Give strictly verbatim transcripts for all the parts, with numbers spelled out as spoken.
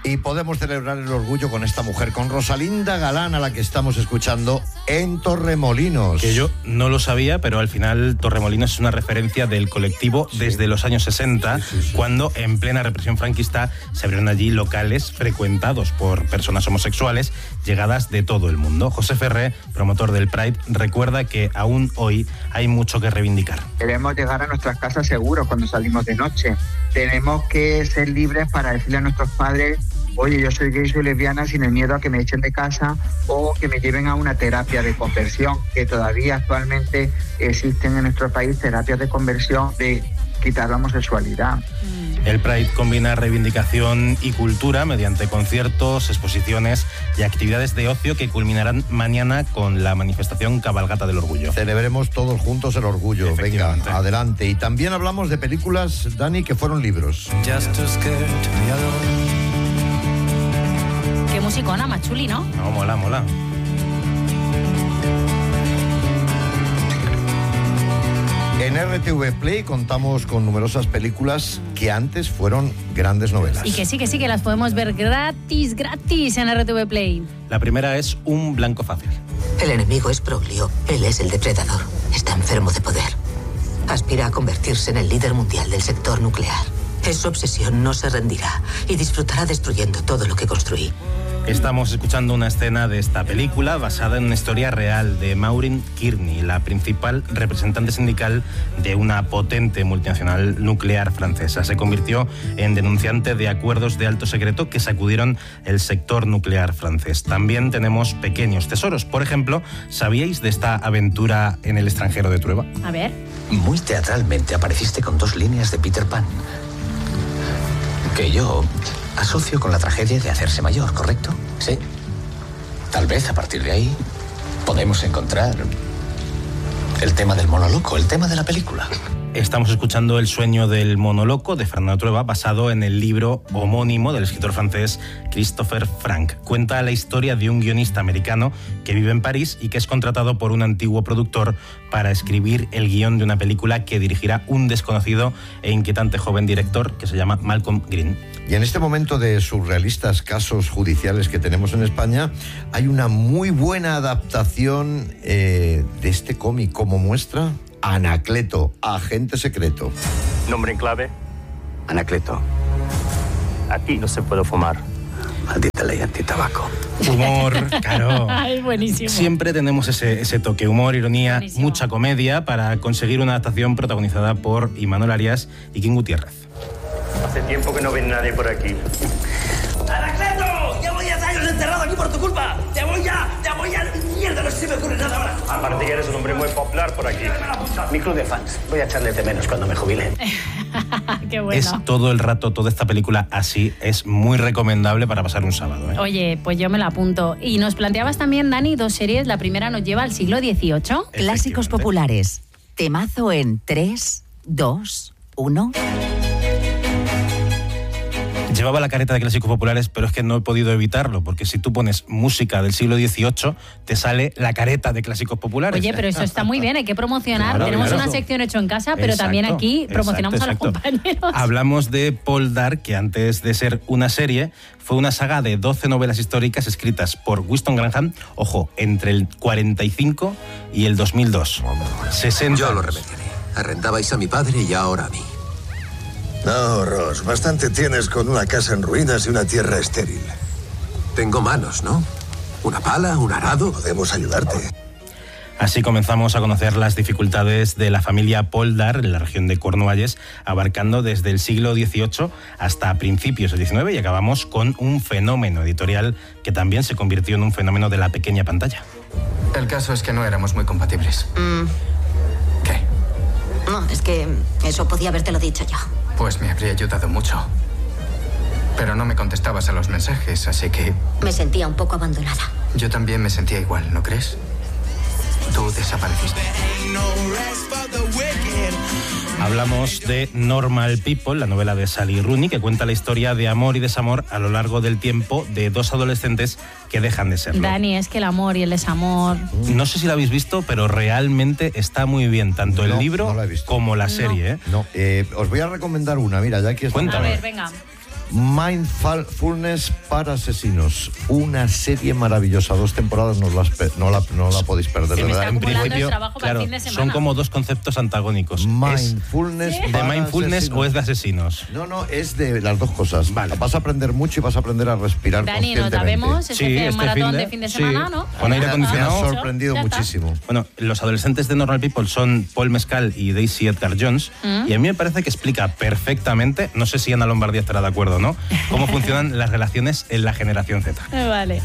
Y podemos celebrar el orgullo con esta mujer, con Rosalinda Galán, a la que estamos escuchando en Torremolinos. Que yo no lo sabía, pero al final Torremolinos es una referencia del colectivo sí. desde los años sesenta, sí, sí, sí. cuando en plena represión franquista se abrieron allí locales frecuentados por personas homosexuales llegadas de todo el mundo. José Ferré, promotor del Pride, recuerda que aún hoy hay mucho que reivindicar. Debemos llegar a nuestras casas seguros cuando salimos de noche. Tenemos que ser libres para decirle a nuestros padres: oye, yo soy gay, soy lesbiana, sin el miedo a que me echen de casa o que me lleven a una terapia de conversión, que todavía actualmente existen en nuestro país terapias de conversión de quitar la homosexualidad. El Pride combina reivindicación y cultura mediante conciertos, exposiciones y actividades de ocio que culminarán mañana con la manifestación Cabalgata del Orgullo. Celebremos todos juntos el orgullo. Venga, adelante. Y también hablamos de películas, Dani, que fueron libros. Qué musicona, más chuli, ¿no? No, mola, mola. En R T V Play contamos con numerosas películas que antes fueron grandes novelas. Y que sí, que sí, que las podemos ver gratis, gratis en R T V Play. La primera es Un blanco fácil. El enemigo es Broglio, él es el depredador. Está enfermo de poder. Aspira a convertirse en el líder mundial del sector nuclear. Es su obsesión, no se rendirá y disfrutará destruyendo todo lo que construí. Estamos escuchando una escena de esta película basada en una historia real de Maureen Kearney, la principal representante sindical de una potente multinacional nuclear francesa. Se convirtió en denunciante de acuerdos de alto secreto que sacudieron el sector nuclear francés. También tenemos pequeños tesoros. Por ejemplo, ¿sabíais de esta aventura en el extranjero de Trueba? A ver. Muy teatralmente apareciste con dos líneas de Peter Pan, que yo asocio con la tragedia de hacerse mayor, ¿correcto? Sí. Tal vez a partir de ahí podemos encontrar el tema del mono loco, el tema de la película. Estamos escuchando El sueño del mono loco de Fernando Trueba, basado en el libro homónimo del escritor francés Christopher Frank. Cuenta la historia de un guionista americano que vive en París y que es contratado por un antiguo productor para escribir el guión de una película que dirigirá un desconocido e inquietante joven director que se llama Malcolm Green. Y en este momento de surrealistas casos judiciales que tenemos en España, hay una muy buena adaptación eh, de este cómic, como muestra Anacleto, agente secreto. Nombre en clave, Anacleto. Aquí no se puede fumar. Maldita ley antitabaco. Humor, claro. Ay, buenísimo. Siempre tenemos ese, ese toque, humor, ironía, buenísimo. Mucha comedia para conseguir una adaptación protagonizada por Imanol Arias y King Gutiérrez. Hace tiempo que no viene nadie por aquí. ¡Anacleto! Llevo diez años encerrado aquí por tu culpa. ¡Te voy ya! ¡Te voy ya! ¡Mierda! No se me ocurre nada ahora. Aparte que eres un hombre muy popular por aquí. Mi club de fans. Voy a echarle de menos cuando me jubile. Qué bueno. Es todo el rato, toda esta película así. Es muy recomendable para pasar un sábado, ¿eh? Oye, pues yo me la apunto. Y nos planteabas también, Dani, dos series. La primera nos lleva al siglo dieciocho. Clásicos populares. Temazo en tres, dos, uno... Llevaba la careta de clásicos populares, pero es que no he podido evitarlo, porque si tú pones música del siglo dieciocho, te sale la careta de clásicos populares. Oye, pero eso está muy bien, hay que promocionar. Claro, Tenemos claro. una sección hecho en casa, pero exacto, también aquí promocionamos exacto, exacto. a los compañeros. Hablamos de Paul Dark, que antes de ser una serie, fue una saga de doce novelas históricas escritas por Winston Graham, ojo, entre el cuarenta y cinco y el dos mil dos. sesenta Yo lo remediaré. Arrendabais a mi padre y ahora a mí. No, Ross, bastante tienes con una casa en ruinas y una tierra estéril. Tengo manos, ¿no? Una pala, un arado. Podemos ayudarte. Así comenzamos a conocer las dificultades de la familia Poldar en la región de Cornualles, abarcando desde el siglo dieciocho hasta principios del diecinueve, y acabamos con un fenómeno editorial que también se convirtió en un fenómeno de la pequeña pantalla. El caso es que no éramos muy compatibles. Mm. ¿Qué? No, es que eso podía habértelo dicho yo. Pues me habría ayudado mucho. Pero no me contestabas a los mensajes, así que... Me sentía un poco abandonada. Yo también me sentía igual, ¿no crees? Tú desapareciste. Hablamos de Normal People, la novela de Sally Rooney, que cuenta la historia de amor y desamor a lo largo del tiempo de dos adolescentes que dejan de serlo. Dani, es que el amor y el desamor... No sé si lo habéis visto, pero realmente está muy bien, tanto el no, libro no la he visto. como la serie. No, ¿eh? no eh, os voy a recomendar una, mira, ya que... Cuéntame. A ver, venga. Mindfulness para asesinos, una serie maravillosa, dos temporadas, no, las, no, la, no la podéis perder, ¿verdad? En principio, claro, son como dos conceptos antagónicos. Mindfulness ¿Es de mindfulness asesinos. o es de asesinos? No, no, es de las dos cosas. Vale. Vas a aprender mucho y vas a aprender a respirar Dani, nos conscientemente. vemos ese Sí, este maratón fin de- de fin de semana, sí. ¿no? Con aire acondicionado. Me ha sorprendido Ya está. muchísimo. Bueno, los adolescentes de Normal People son Paul Mescal y Daisy Edgar Jones, Mm. y a mí me parece que explica perfectamente, no sé si Ana Lombardía estará de acuerdo o no, cómo funcionan las relaciones en la generación Z. Vale.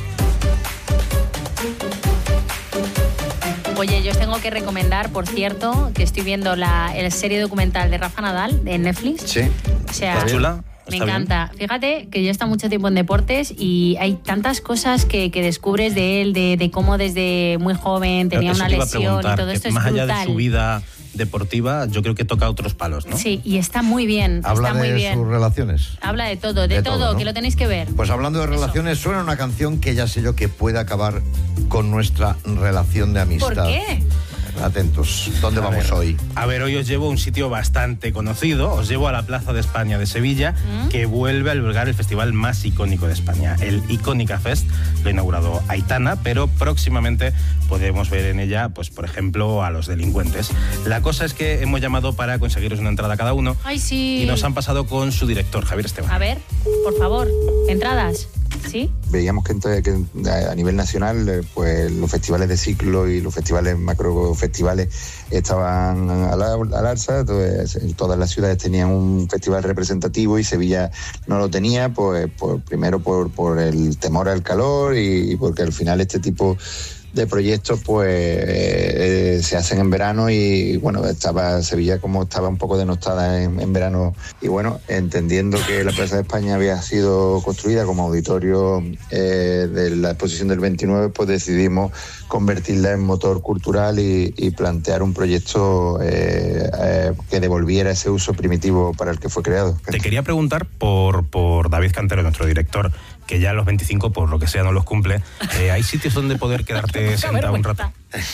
Oye, yo os tengo que recomendar, por cierto, que estoy viendo la el serie documental de Rafa Nadal en Netflix. Sí. O sea, ¿Está chula? me ¿Está bien? encanta. Fíjate que yo he estado mucho tiempo en deportes y hay tantas cosas que, que descubres de él, de, de cómo desde muy joven tenía Eso una te iba a lesión y preguntar, todo que esto es más allá brutal. de su vida deportiva, yo creo que toca otros palos, ¿no? Sí, y está muy bien, Habla está muy de bien. sus relaciones. Habla de todo, de, De todo, todo, ¿no? que lo tenéis que ver. Pues hablando de relaciones, suena una canción que ya sé yo que puede acabar con nuestra relación de amistad. ¿Por qué? Atentos, ¿dónde A vamos ver, hoy? A ver, hoy os llevo a un sitio bastante conocido, os llevo a la Plaza de España de Sevilla, ¿Mm? que vuelve a albergar el festival más icónico de España, el Icónica Fest. Lo ha inaugurado Aitana, pero próximamente podemos ver en ella, pues por ejemplo, a Los Delincuentes. La cosa es que hemos llamado para conseguiros una entrada cada uno Ay, sí. y nos han pasado con su director, Javier Esteban. A ver, por favor, entradas. ¿Sí? Veíamos que, ent- que a nivel nacional eh, pues los festivales de ciclo y los festivales macrofestivales estaban al, al alza, entonces, en todas las ciudades tenían un festival representativo y Sevilla no lo tenía, pues, pues primero por, por el temor al calor y, y porque al final este tipo de proyectos pues eh, eh, se hacen en verano y bueno, estaba Sevilla como estaba un poco denostada en, en verano y bueno, entendiendo que la Plaza de España había sido construida como auditorio eh, de la exposición del veintinueve, pues decidimos convertirla en motor cultural y, y plantear un proyecto eh, eh, que devolviera ese uso primitivo para el que fue creado. Te quería preguntar por, por David Cantero, nuestro director, que ya a los veinticinco, por lo que sea, no los cumple. Eh, ¿Hay sitios donde poder quedarte sentado un rato?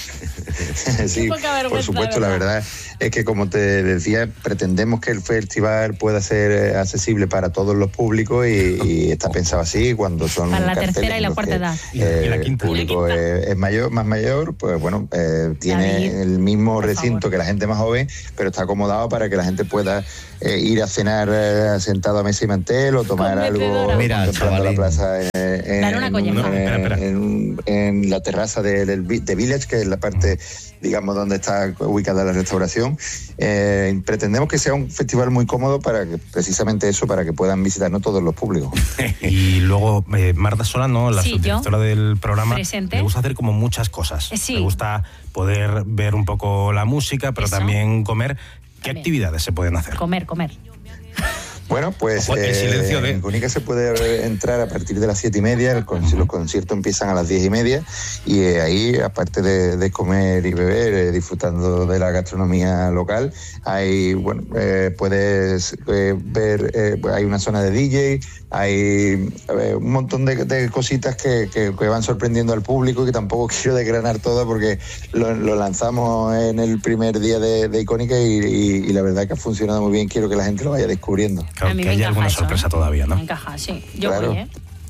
Sí, por supuesto, la verdad es que como te decía, pretendemos que el festival pueda ser accesible para todos los públicos y, y está pensado así cuando son Para la carteles tercera y en la los cuarta que, edad. eh, Y la quinta. el público es, es mayor, más mayor, pues bueno, eh, tiene David, el mismo por recinto favor. que la gente más joven, pero está acomodado para que la gente pueda eh, ir a cenar eh, sentado a mesa y mantel o tomar algo Conmetedora. Mira, contemplando la chavalín. plaza en, en, Dale una en colleja. un- No, espera, espera. en un- en la terraza de, del Vi- de Village, que es la parte, digamos, donde está ubicada la restauración. Eh, pretendemos que sea un festival muy cómodo para que, precisamente eso, para que puedan visitarnos todos los públicos. Y luego eh, Marta Solano, la Sí, subdirectora del programa, Presente. le gusta hacer como muchas cosas. Eh, sí. Le gusta poder ver un poco la música, pero Eso. también comer. ¿Qué También. actividades se pueden hacer? Comer, comer. Bueno, pues Ojo, el eh, silencio de- en Cunica se puede entrar a partir de las siete y media, el con- los conciertos empiezan a las diez y media y eh, ahí, aparte de, de comer y beber, eh, disfrutando de la gastronomía local, hay, bueno, eh, puedes eh, ver, eh, hay una zona de D J, hay eh, un montón de, de cositas que, que- que van sorprendiendo al público y que tampoco quiero desgranar todo porque lo, lo lanzamos en el primer día de, de Icónica y, y- y la verdad que ha funcionado muy bien, quiero que la gente lo vaya descubriendo. Claro, A mí que me haya encaja alguna eso, sorpresa ¿eh? todavía, ¿no? Me encaja, sí. Yo Claro. voy, ¿eh?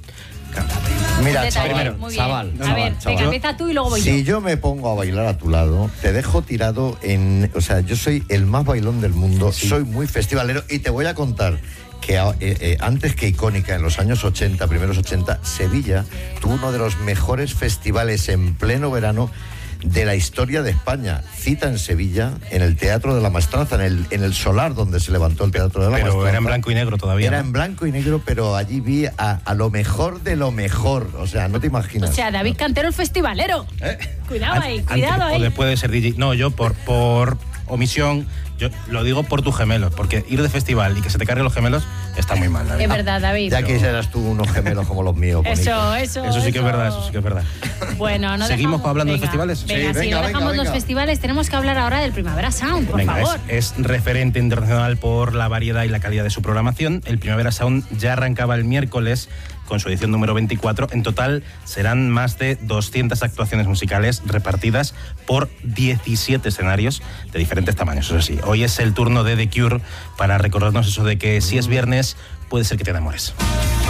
Mira, Un detalle, chaval, muy bien. chaval, A chaval, ver, chaval. venga, empieza tú y luego voy Si yo. yo me pongo a bailar a tu lado, te dejo tirado en... O sea, yo soy el más bailón del mundo, soy muy festivalero y te voy a contar que eh, eh, antes que Icónica, en los años ochenta, primeros ochenta, Sevilla tuvo uno de los mejores festivales en pleno verano de la historia de España. Cita en Sevilla, en el Teatro de la Maestranza, en el, en el solar donde se levantó el Teatro de la Pero Maestranza. era en blanco y negro todavía. Era ¿no? en blanco y negro, pero allí vi a, a lo mejor de lo mejor. O sea, no te imaginas. O sea, David Cantero el festivalero. Cuidado ahí, Antes cuidado o ahí. después de ser D J. No, yo por, por omisión, yo lo digo por tus gemelos, porque ir de festival y que se te carguen los gemelos está muy mal, David. Es verdad, David. Ya quisieras tú unos gemelos como los míos. Eso, bonitos. eso. Eso sí que es verdad, eso sí que es verdad. Bueno, no ¿Seguimos dejamos- hablando de venga, festivales? Venga, Sí, sí, venga, no venga, dejamos los venga. festivales. Tenemos que hablar ahora del Primavera Sound, por Venga, favor. es, es referente internacional por la variedad y la calidad de su programación. El Primavera Sound ya arrancaba el miércoles con su edición número veinticuatro. En total serán más de doscientas actuaciones musicales repartidas por diecisiete escenarios de diferentes tamaños, eso sí. Hoy es el turno de The Cure para recordarnos eso de que si es viernes, puede ser que te enamores.